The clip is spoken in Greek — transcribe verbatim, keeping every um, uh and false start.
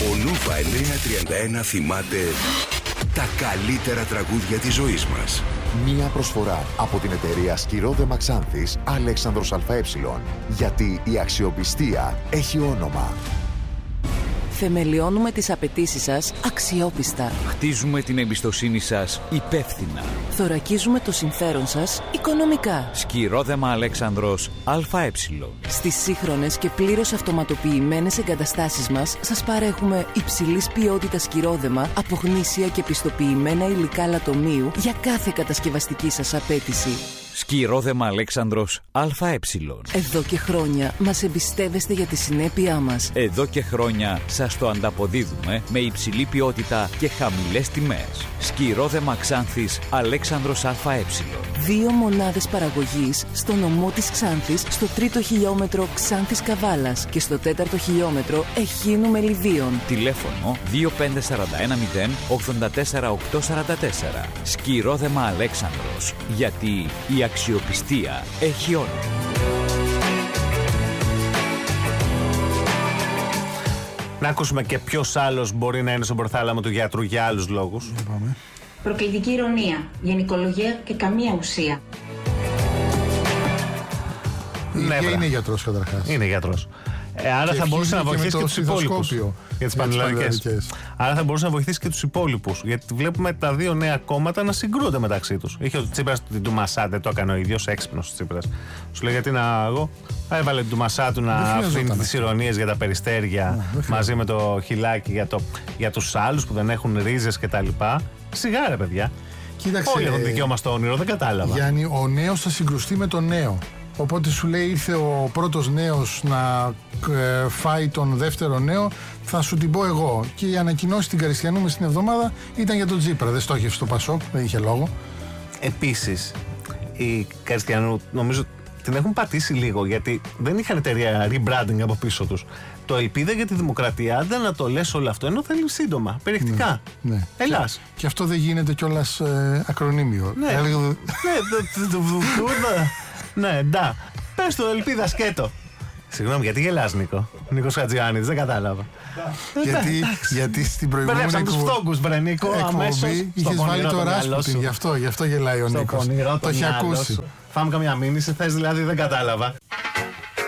Ο Νούβα εννιακόσια τριάντα ένα θυμάται τα καλύτερα τραγούδια της ζωής μας. Μία προσφορά από την εταιρεία Σκυρόδεμα Ξάνθης Αλέξανδρος ΑΕ. Γιατί η αξιοπιστία έχει όνομα. Θεμελιώνουμε τις απαιτήσεις σας αξιόπιστα. Χτίζουμε την εμπιστοσύνη σας υπεύθυνα. Θωρακίζουμε το συμφέρον σας οικονομικά. Σκυρόδεμα Αλέξανδρος ΑΕ. Στις σύγχρονες και πλήρως αυτοματοποιημένες εγκαταστάσεις μας σας παρέχουμε υψηλής ποιότητας σκυρόδεμα από γνήσια και πιστοποιημένα υλικά λατομείου για κάθε κατασκευαστική σας απέτηση. Σκυρόδεμα Αλέξανδρος ΑΕ. Εδώ και χρόνια μας εμπιστεύεστε για τη συνέπειά μας. Εδώ και χρόνια σας το ανταποδίδουμε με υψηλή ποιότητα και χαμηλές τιμές. Σκυρόδεμα Ξάνθης Αλέξανδρος ΑΕ. Δύο μονάδες παραγωγής στο νομό της Ξάνθης, στο τρίτο χιλιόμετρο Ξάνθης Καβάλας και στο τέταρτο χιλιόμετρο Εχίνου Μελιδίων. Τηλέφωνο δύο πέντε τέσσερα ένα μηδέν ογδόντα τέσσερα οκτακόσια σαράντα τέσσερα. Σκυρόδεμα Αλέξανδρος. Γιατί η αξιοπιστία έχει όνομα. Να ακούσουμε και ποιος άλλος μπορεί να είναι στον προθάλαμο του γιατρού για άλλους λόγους. Προκλητική ηρωνία, γενικολογία και καμία ουσία. Ναι, και είναι γιατρός καταρχάς. Είναι γιατρός. Ε, άρα και θα μπορούσε να βοηθήσει και τους υπόλοιπους. Για τις πανελλαδικές. Άρα θα μπορούσε να βοηθήσει και τους υπόλοιπους. Γιατί βλέπουμε τα δύο νέα κόμματα να συγκρούνται μεταξύ τους. Είχε ο Τσίπρας την Ντουμασάντε, το έκανε ο ίδιος, έξυπνος ο Τσίπρας. Σου λέει γιατί να εγώ. Έβαλε την Ντουμασάτου να αφήνει τις ηρωνίες για τα περιστέρια yeah, μαζί με το χιλάκι για, το, για τους άλλους που δεν έχουν ρίζες κτλ. Σιγά ρε παιδιά. Κοίταξε. Όλοι έχουν δικαίωμα στο όνειρο, δεν κατάλαβα. Γιάννη, ο νέος θα συγκρουστεί με τον νέο. Οπότε σου λέει ήρθε ο πρώτος νέος να ε, φάει τον δεύτερο νέο, θα σου την πω εγώ. Και η ανακοινώση στην Καριστιανού μες την εβδομάδα ήταν για τον Τσίπρα. Δεν στόχευσε στο Πασόκ, δεν είχε λόγο. Επίσης, η Καριστιανού νομίζω την έχουν πατήσει λίγο, γιατί δεν είχαν εταιρεία rebranding από πίσω τους. Το Ελπίδα για τη Δημοκρατία, δεν να το λες όλο αυτό, ενώ θέλει σύντομα, περιεκτικά. Ναι, ναι. Ελλάς. Και, και αυτό δεν γίνεται κιόλας ε, ακρονίμιο. Ναι, Έλεγε... ναι, ναι, ντά. Πες το Ελπίδα σκέτο. Συγγνώμη, γιατί γελάς, Νίκο? Νίκος Χατζιάννης, δεν κατάλαβα. γιατί, γιατί στην προηγούμενη εκπομπή. Μπερδέψαμε τους φόγκους, βρε Νίκο, αμέσως. Είχες βάλει το Ράσπουτιν, γι' αυτό, γι' αυτό γελάει ο Νίκος. Το έχει ακούσει. Φάμε καμιά μήνυση, θες δηλαδή, δεν κατάλαβα.